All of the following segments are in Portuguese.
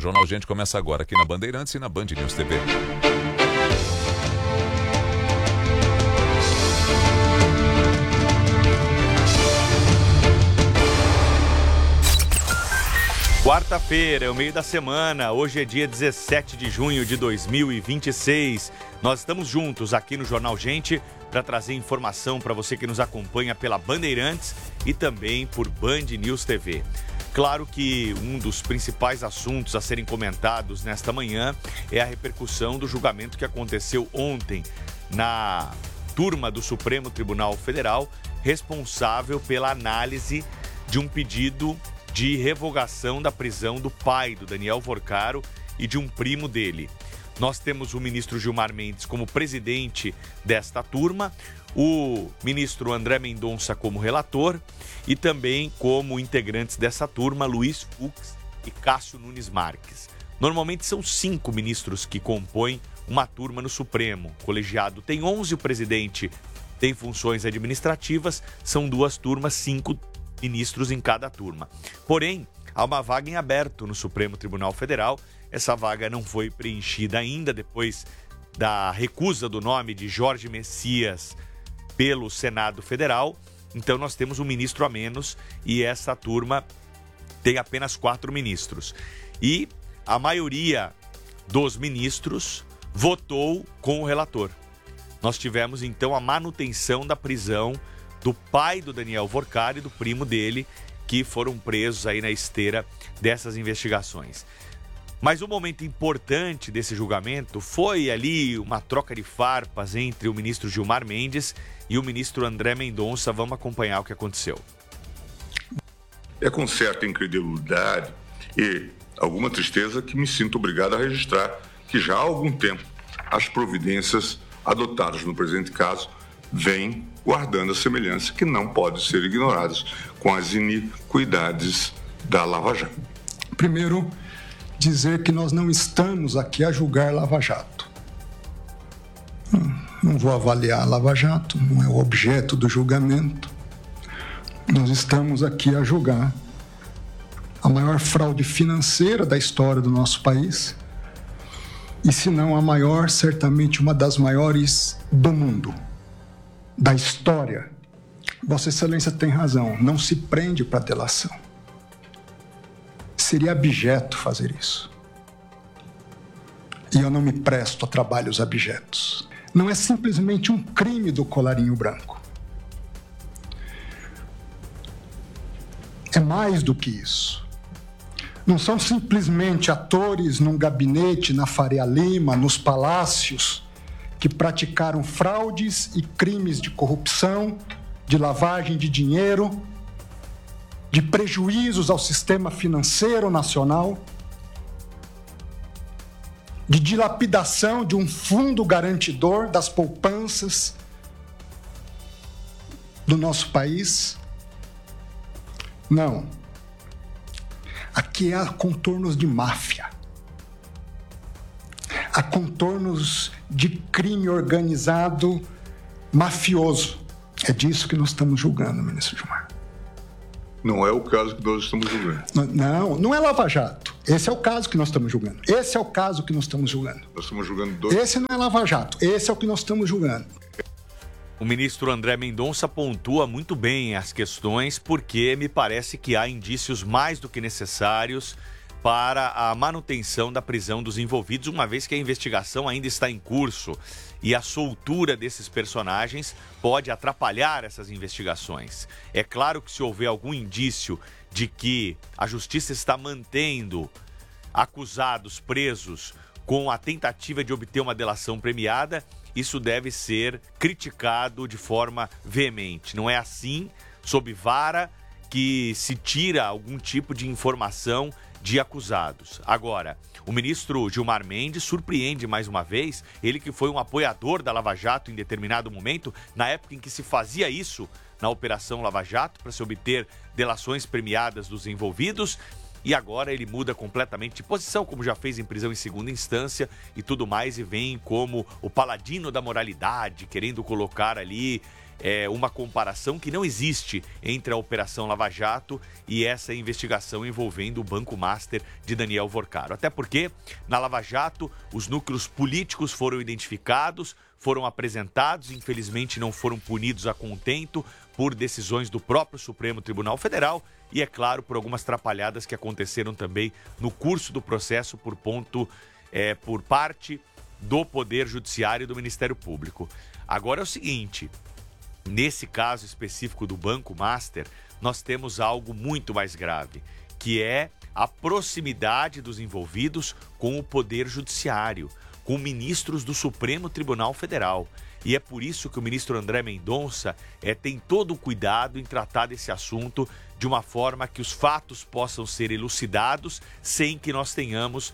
Jornal Gente começa agora aqui na Bandeirantes e na Band News TV. Quarta-feira, é o meio da semana, hoje é dia 17 de junho de 2026. Nós estamos juntos aqui no Jornal Gente para trazer informação para você que nos acompanha pela Bandeirantes e também por Band News TV. Claro que um dos principais assuntos a serem comentados nesta manhã é a repercussão do julgamento que aconteceu ontem na turma do Supremo Tribunal Federal, responsável pela análise de um pedido de revogação da prisão do pai do Daniel Vorcaro e de um primo dele. Nós temos o ministro Gilmar Mendes como presidente desta turma, o ministro André Mendonça como relator e também como integrantes dessa turma, Luiz Fux e Cássio Nunes Marques. Normalmente são 5 ministros que compõem uma turma no Supremo. O colegiado tem 11, o presidente tem funções administrativas, são 2 turmas, 5 ministros em cada turma. Porém, há uma vaga em aberto no Supremo Tribunal Federal. Essa vaga não foi preenchida ainda depois da recusa do nome de Jorge Messias pelo Senado Federal. Então nós temos um ministro a menos e essa turma tem apenas 4 ministros. E a maioria dos ministros votou com o relator. Nós tivemos então a manutenção da prisão do pai do Daniel Vorcaro e do primo dele, que foram presos aí na esteira dessas investigações. Mas um momento importante desse julgamento foi ali uma troca de farpas entre o ministro Gilmar Mendes e o ministro André Mendonça. Vamos acompanhar o que aconteceu. É com certa incredulidade e alguma tristeza que me sinto obrigado a registrar que já há algum tempo as providências adotadas no presente caso vêm guardando a semelhança que não pode ser ignoradas com as iniquidades da Lava Jato. Primeiro, dizer que nós não estamos aqui a julgar Lava Jato. Não vou avaliar a Lava Jato, não é o objeto do julgamento. Nós estamos aqui a julgar a maior fraude financeira da história do nosso país e, se não a maior, certamente uma das maiores do mundo. Da história. Vossa Excelência tem razão, não se prende para delação. Seria abjeto fazer isso. E eu não me presto a trabalhos abjetos. Não é simplesmente um crime do colarinho branco. É mais do que isso. Não são simplesmente atores num gabinete na Faria Lima, nos palácios, que praticaram fraudes e crimes de corrupção, de lavagem de dinheiro, de prejuízos ao sistema financeiro nacional, de dilapidação de um fundo garantidor das poupanças do nosso país. Não. Aqui há contornos de máfia. Há contornos de crime organizado mafioso. É disso que nós estamos julgando, ministro Gilmar. Não é o caso que nós estamos julgando. Não é Lava Jato. Esse é o caso que nós estamos julgando. Esse é o caso que nós estamos julgando. Nós estamos julgando 2. Esse não é Lava Jato. Esse é o que nós estamos julgando. O ministro André Mendonça pontua muito bem as questões, porque me parece que há indícios mais do que necessários para a manutenção da prisão dos envolvidos, uma vez que a investigação ainda está em curso e a soltura desses personagens pode atrapalhar essas investigações. É claro que se houver algum indício de que a justiça está mantendo acusados presos com a tentativa de obter uma delação premiada, isso deve ser criticado de forma veemente. Não é assim, sob vara, que se tira algum tipo de informação de acusados. Agora, o ministro Gilmar Mendes surpreende mais uma vez, ele que foi um apoiador da Lava Jato em determinado momento, na época em que se fazia isso na Operação Lava Jato, para se obter delações premiadas dos envolvidos, e agora ele muda completamente de posição, como já fez em prisão em segunda instância e tudo mais, e vem como o paladino da moralidade, querendo colocar ali uma comparação que não existe entre a Operação Lava Jato e essa investigação envolvendo o Banco Master de Daniel Vorcaro. Até porque, na Lava Jato, os núcleos políticos foram identificados, foram apresentados, infelizmente não foram punidos a contento por decisões do próprio Supremo Tribunal Federal e, é claro, por algumas trapalhadas que aconteceram também no curso do processo por parte do Poder Judiciário e do Ministério Público. Agora é o seguinte, nesse caso específico do Banco Master, nós temos algo muito mais grave, que é a proximidade dos envolvidos com o Poder Judiciário, com ministros do Supremo Tribunal Federal. E é por isso que o ministro André Mendonça tem todo o cuidado em tratar desse assunto de uma forma que os fatos possam ser elucidados sem que nós tenhamos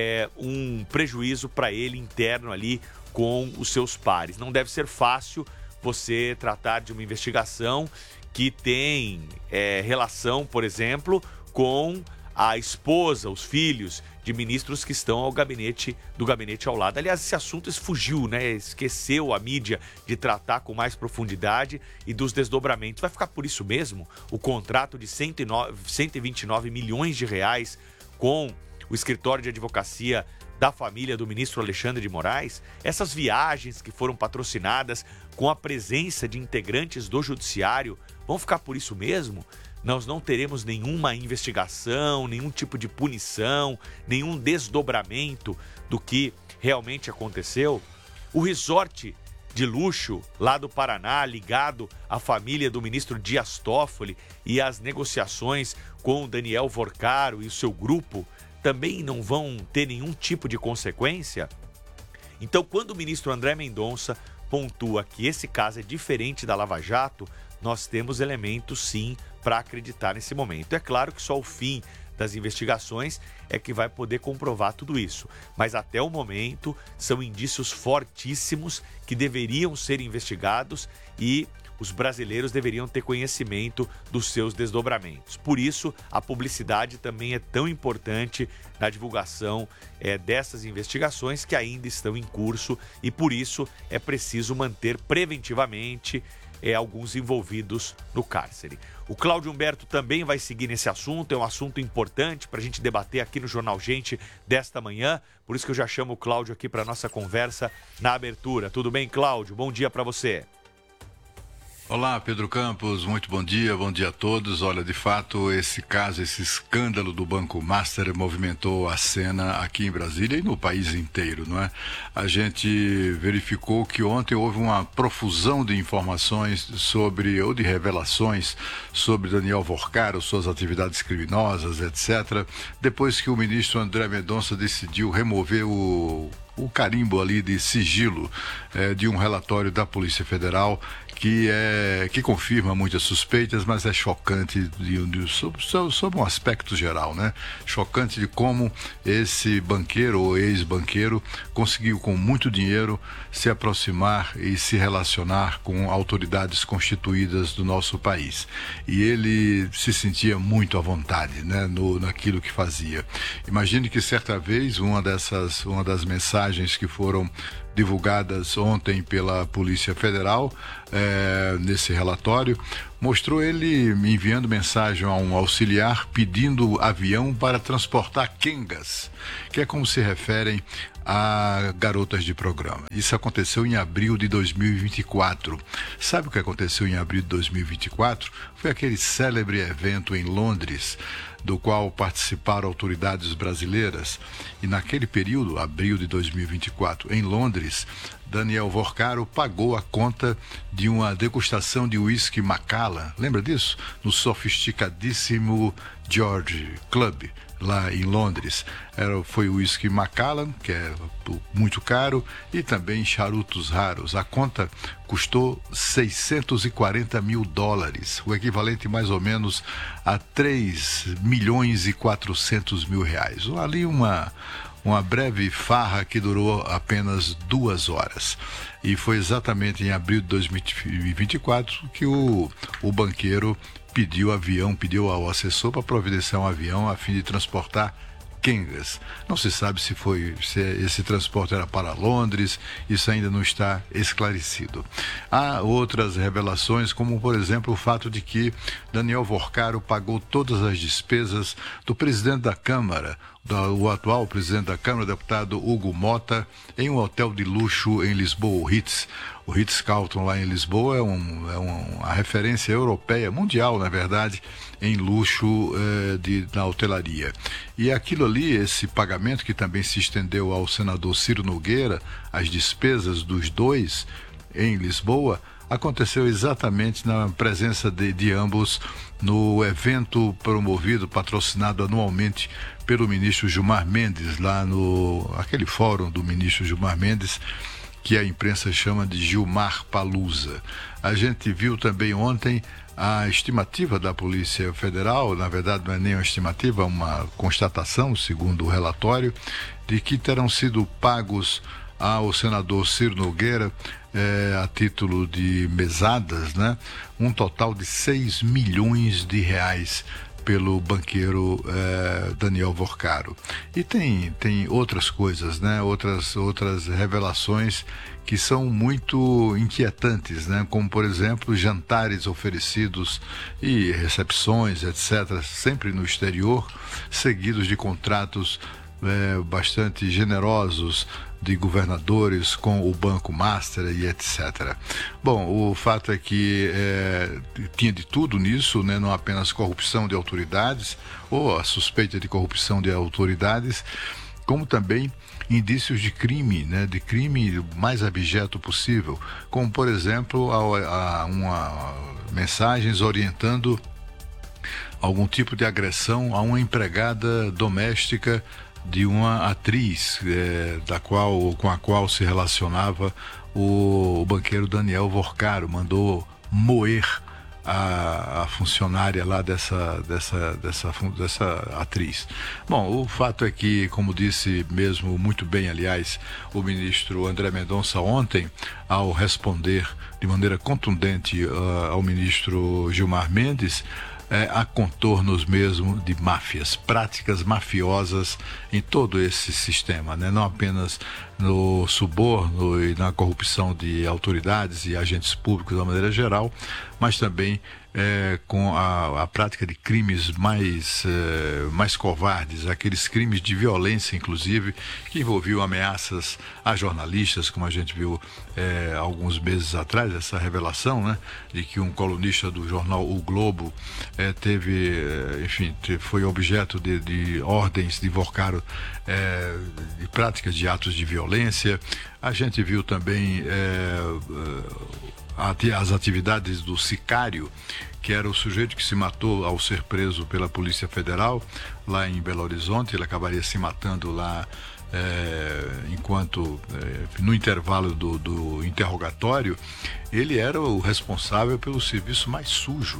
um prejuízo para ele interno ali com os seus pares. Não deve ser fácil você tratar de uma investigação que tem relação, por exemplo, com a esposa, os filhos de ministros que estão do gabinete ao lado. Aliás, esse assunto fugiu, né? Esqueceu a mídia de tratar com mais profundidade e dos desdobramentos. Vai ficar por isso mesmo o contrato de 129 milhões de reais com o escritório de advocacia da família do ministro Alexandre de Moraes? Essas viagens que foram patrocinadas com a presença de integrantes do judiciário vão ficar por isso mesmo? Nós não teremos nenhuma investigação, nenhum tipo de punição, nenhum desdobramento do que realmente aconteceu? O resort de luxo lá do Paraná, ligado à família do ministro Dias Toffoli e às negociações com o Daniel Vorcaro e o seu grupo, também não vão ter nenhum tipo de consequência? Então, quando o ministro André Mendonça pontua que esse caso é diferente da Lava Jato, nós temos elementos, sim, para acreditar nesse momento. É claro que só o fim das investigações é que vai poder comprovar tudo isso. Mas até o momento são indícios fortíssimos que deveriam ser investigados e os brasileiros deveriam ter conhecimento dos seus desdobramentos. Por isso, a publicidade também é tão importante na divulgação dessas investigações que ainda estão em curso e por isso é preciso manter preventivamente alguns envolvidos no cárcere. O Cláudio Humberto também vai seguir nesse assunto, é um assunto importante para a gente debater aqui no Jornal Gente desta manhã, por isso que eu já chamo o Cláudio aqui para a nossa conversa na abertura. Tudo bem, Cláudio? Bom dia para você. Olá, Pedro Campos, muito bom dia a todos. Olha, de fato, esse caso, esse escândalo do Banco Master movimentou a cena aqui em Brasília e no país inteiro, não é? A gente verificou que ontem houve uma profusão de informações ou de revelações sobre Daniel Vorcaro, suas atividades criminosas, etc., depois que o ministro André Mendonça decidiu remover o carimbo ali de sigilo de um relatório da Polícia Federal que confirma muitas suspeitas, mas é chocante sob um aspecto geral, né? Chocante de como esse banqueiro ou ex-banqueiro conseguiu com muito dinheiro se aproximar e se relacionar com autoridades constituídas do nosso país. E ele se sentia muito à vontade, né, naquilo que fazia. Imagine que certa vez uma das mensagens que foram divulgadas ontem pela Polícia Federal, nesse relatório, mostrou ele enviando mensagem a um auxiliar pedindo avião para transportar quengas, que é como se referem a garotas de programa. Isso aconteceu em abril de 2024. Sabe o que aconteceu em abril de 2024? Foi aquele célebre evento em Londres, do qual participaram autoridades brasileiras. E naquele período, abril de 2024, em Londres, Daniel Vorcaro pagou a conta de uma degustação de uísque Macallan. Lembra disso? No sofisticadíssimo George Club, lá em Londres. Foi o uísque Macallan, que é muito caro, e também charutos raros. A conta custou $640 mil, o equivalente mais ou menos a 3.400.000 reais. Ali uma breve farra que durou apenas 2 horas. E foi exatamente em abril de 2024 que o banqueiro pediu ao assessor para providenciar um avião a fim de transportar quengas. Não se sabe se esse transporte era para Londres, isso ainda não está esclarecido. Há outras revelações, como por exemplo o fato de que Daniel Vorcaro pagou todas as despesas do presidente da Câmara, o atual presidente da Câmara, o deputado Hugo Mota, em um hotel de luxo em Lisboa, o Ritz-Carlton lá em Lisboa é uma referência europeia, mundial na verdade, em luxo na hotelaria. E aquilo ali, esse pagamento que também se estendeu ao senador Ciro Nogueira, as despesas dos dois em Lisboa, aconteceu exatamente na presença de ambos no evento patrocinado anualmente pelo ministro Gilmar Mendes, lá aquele fórum do ministro Gilmar Mendes, que a imprensa chama de Gilmar Palusa. A gente viu também ontem a estimativa da Polícia Federal, na verdade não é nem uma estimativa, é uma constatação, segundo o relatório, de que terão sido pagos ao senador Ciro Nogueira, a título de mesadas, né, um total de 6 milhões de reais pelo banqueiro Daniel Vorcaro. E tem outras coisas, né, outras revelações que são muito inquietantes, né, como por exemplo jantares oferecidos e recepções, etc., sempre no exterior, seguidos de contratos bastante generosos de governadores com o Banco Master e etc. Bom, o fato é que tinha de tudo nisso, né? Não apenas corrupção de autoridades ou a suspeita de corrupção de autoridades, como também indícios de crime, né? De crime mais abjeto possível, como por exemplo mensagens orientando algum tipo de agressão a uma empregada doméstica de uma atriz com a qual se relacionava o banqueiro Daniel Vorcaro. Mandou moer a funcionária lá dessa atriz. Bom, o fato é que, como disse mesmo muito bem, aliás, o ministro André Mendonça ontem, ao responder de maneira contundente ao ministro Gilmar Mendes, há contornos mesmo de máfias, práticas mafiosas em todo esse sistema, né? Não apenas no suborno e na corrupção de autoridades e agentes públicos de maneira geral, mas também com a prática de crimes mais covardes, aqueles crimes de violência, inclusive, que envolviam ameaças a jornalistas, como a gente viu alguns meses atrás, essa revelação, né, de que um colunista do jornal O Globo foi objeto de ordens de Vorcaro, de práticas de atos de violência. A gente viu também as atividades do sicário, que era o sujeito que se matou ao ser preso pela Polícia Federal lá em Belo Horizonte. Ele acabaria se matando lá no intervalo do interrogatório. Ele era o responsável pelo serviço mais sujo,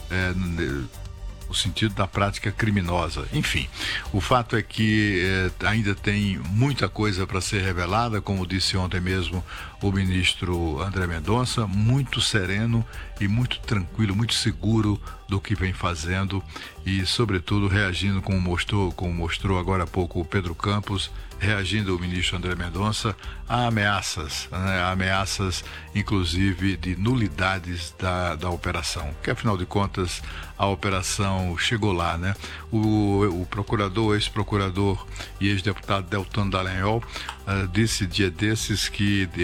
no sentido da prática criminosa. Enfim, o fato é que ainda tem muita coisa para ser revelada, como disse ontem mesmo o ministro André Mendonça, muito sereno e muito tranquilo, muito seguro do que vem fazendo e, sobretudo, reagindo, como mostrou agora há pouco o Pedro Campos, reagindo o ministro André Mendonça a ameaças, né? Ameaças, inclusive, de nulidades da operação, que afinal de contas a operação chegou lá, né? O ex-procurador e ex-deputado Deltan Dallagnol disse dia desses que